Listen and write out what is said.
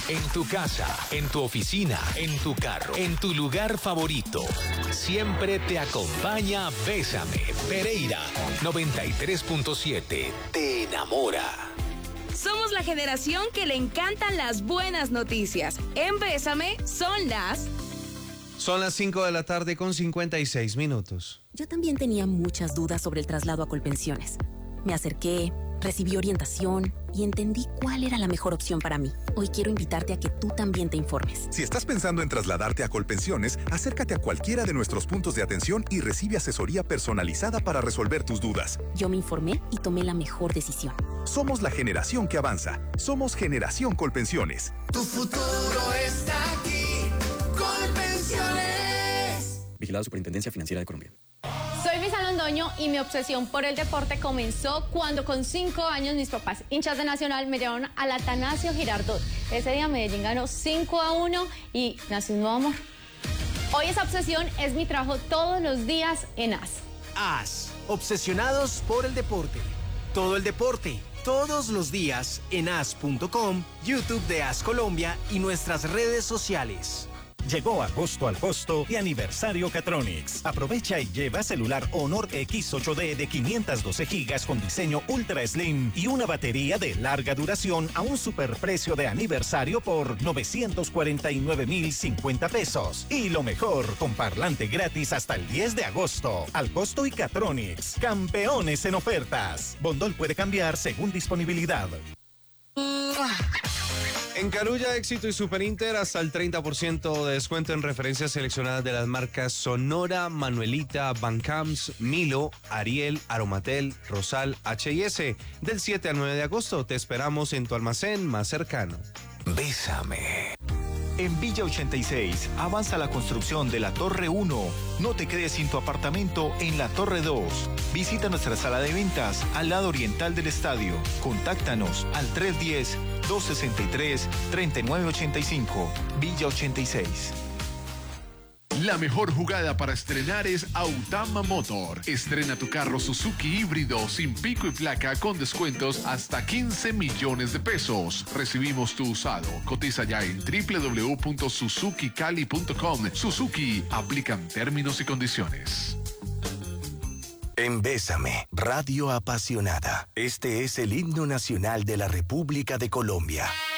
En tu casa, en tu oficina, en tu carro, en tu lugar favorito. Siempre te acompaña Bésame. Pereira 93.7. Te enamora. Somos la generación que le encantan las buenas noticias. En Bésame son las 5 de la tarde con 56 minutos. Yo también tenía muchas dudas sobre el traslado a Colpensiones. Me acerqué, recibí orientación y entendí cuál era la mejor opción para mí. Hoy quiero invitarte a que tú también te informes. Si estás pensando en trasladarte a Colpensiones, acércate a cualquiera de nuestros puntos de atención y recibe asesoría personalizada para resolver tus dudas. Yo me informé y tomé la mejor decisión. Somos la generación que avanza. Somos Generación Colpensiones. Tu futuro está aquí. Colpensiones. Vigilado Superintendencia Financiera de Colombia. Soy Visa Londoño y mi obsesión por el deporte comenzó cuando con 5 años mis papás, hinchas de Nacional, me llevaron al Atanasio Girardot. Ese día Medellín ganó 5-1 y nació un nuevo amor. Hoy esa obsesión es mi trabajo todos los días en AS. AS, obsesionados por el deporte. Todo el deporte, todos los días en as.com, YouTube de AS Colombia y nuestras redes sociales. Llegó agosto al costo de aniversario Catronics. Aprovecha y lleva celular Honor X8D de 512 GB con diseño Ultra Slim y una batería de larga duración a un superprecio de aniversario por 949.050 pesos. Y lo mejor, con parlante gratis hasta el 10 de agosto. Al costo y Catronics, campeones en ofertas. Bondol puede cambiar según disponibilidad. En Carulla, Éxito y Super Inter, hasta el 30% de descuento en referencias seleccionadas de las marcas Sonora, Manuelita, Bancams, Milo, Ariel, Aromatel, Rosal, H&S. Del 7 al 9 de agosto te esperamos en tu almacén más cercano. Bésame. En Villa 86 avanza la construcción de la Torre 1. No te quedes sin tu apartamento en la Torre 2. Visita nuestra sala de ventas al lado oriental del estadio. Contáctanos al 310-263-3985. Villa 86. La mejor jugada para estrenar es Autama Motor. Estrena tu carro Suzuki híbrido sin pico y placa con descuentos hasta 15 millones de pesos. Recibimos tu usado. Cotiza ya en www.suzukicali.com. Suzuki, aplican términos y condiciones. En Bésame, radio apasionada. Este es el himno nacional de la República de Colombia.